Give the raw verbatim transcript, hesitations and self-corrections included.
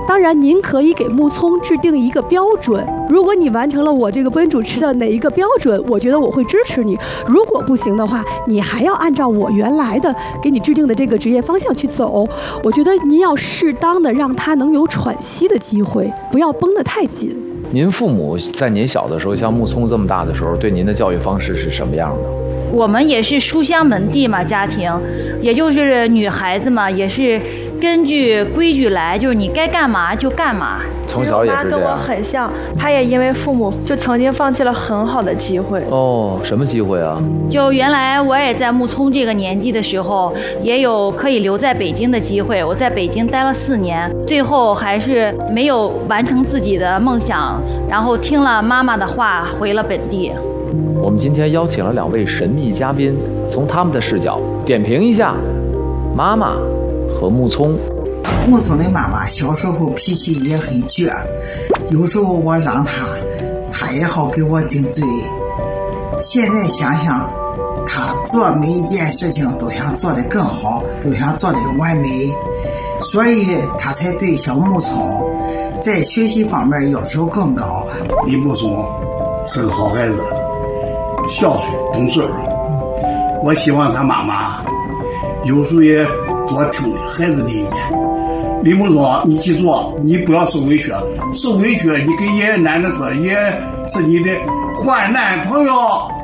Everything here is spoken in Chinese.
当然，您可以给木聪制定一个标准，如果你完成了我这个播音主持的哪一个标准，我觉得我会支持你。如果不行的话，你还要按照我原来的给你制定的这个职业方向去走。我觉得您要适当的让他能有喘息的机会，不要绷得太紧。 您父母在您小的时候，像木聪这么大的时候，对您的教育方式是什么样的？ 我们也是书香门第嘛，家庭，也就是女孩子嘛，也是根据规矩来，就是你该干嘛就干嘛。 从小也是这样。 我妈跟我很像，她也因为父母就曾经放弃了很好的机会。 哦，什么机会啊？ 就原来我也在木聪这个年纪的时候，也有可以留在北京的机会。我在北京待了四年，最后还是没有完成自己的梦想，然后听了妈妈的话，回了本地。 我们今天邀请了两位神秘嘉宾，从他们的视角点评一下妈妈和木聪。 木聪的妈妈小时候脾气也很倔，有时候我让她，她也好给我顶嘴。现在想想，她做每一件事情都想做得更好，都想做得完美，所以她才对小木聪在学习方面要求更高。 李木聪是个好孩子，孝顺懂事儿。我希望他妈妈有时候也多听孩子的意见。李木聪，你记住，你不要受委屈，受委屈你跟爷爷奶奶说，也是你的坏男朋友。